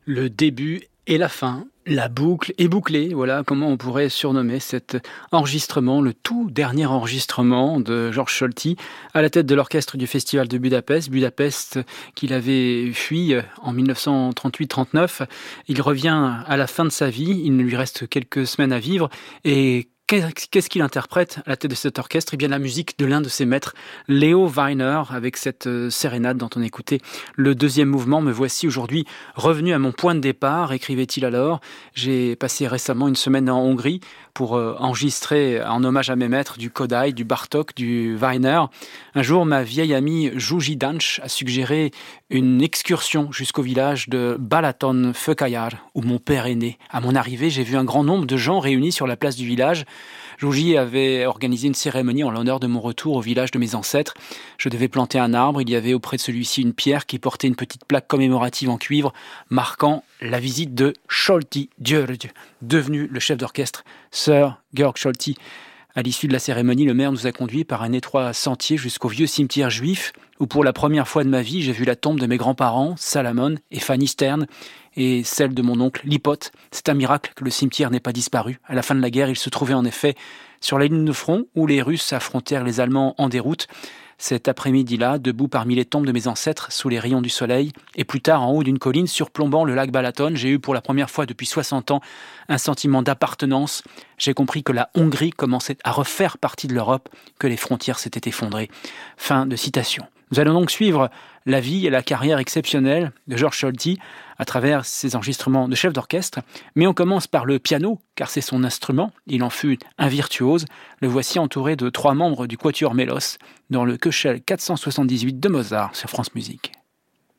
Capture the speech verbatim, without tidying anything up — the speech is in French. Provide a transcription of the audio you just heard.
Le début et la fin, la boucle est bouclée, voilà comment on pourrait surnommer cet enregistrement, le tout dernier enregistrement de Georg Solti à la tête de l'orchestre du Festival de Budapest. Budapest qu'il avait fui en dix-neuf cent trente-huit trente-neuf. Il revient à la fin de sa vie, il ne lui reste quelques semaines à vivre et qu'est-ce qu'il interprète à la tête de cet orchestre? Eh bien, la musique de l'un de ses maîtres, Leo Weiner, avec cette euh, sérénade dont on écoutait le deuxième mouvement. Me voici aujourd'hui revenu à mon point de départ, écrivait-il alors. J'ai passé récemment une semaine en Hongrie pour euh, enregistrer en hommage à mes maîtres du Kodály, du Bartók, du Weiner. Un jour, ma vieille amie Zsuzsi Dancs a suggéré une excursion jusqu'au village de Balaton-Főkajár, où mon père est né. À mon arrivée, j'ai vu un grand nombre de gens réunis sur la place du village. Zsuzsi avait organisé une cérémonie en l'honneur de mon retour au village de mes ancêtres. Je devais planter un arbre. Il y avait auprès de celui-ci une pierre qui portait une petite plaque commémorative en cuivre marquant la visite de Solti György, devenu le chef d'orchestre, Sir Georg Solti. À l'issue de la cérémonie, le maire nous a conduits par un étroit sentier jusqu'au vieux cimetière juif où pour la première fois de ma vie, j'ai vu la tombe de mes grands-parents, Salamon et Fanny Stern, et celle de mon oncle Lipot. C'est un miracle que le cimetière n'ait pas disparu. À la fin de la guerre, il se trouvait en effet sur la ligne de front où les Russes affrontèrent les Allemands en déroute. Cet après-midi-là, debout parmi les tombes de mes ancêtres, sous les rayons du soleil, et plus tard en haut d'une colline surplombant le lac Balaton, j'ai eu pour la première fois depuis soixante ans un sentiment d'appartenance. J'ai compris que la Hongrie commençait à refaire partie de l'Europe, que les frontières s'étaient effondrées. Fin de citation. Nous allons donc suivre la vie et la carrière exceptionnelle de Georg Solti à travers ses enregistrements de chef d'orchestre. Mais on commence par le piano, car c'est son instrument. Il en fut un virtuose. Le voici entouré de trois membres du Quatuor Mélos dans le Köchel quatre cent soixante-dix-huit de Mozart sur France Musique.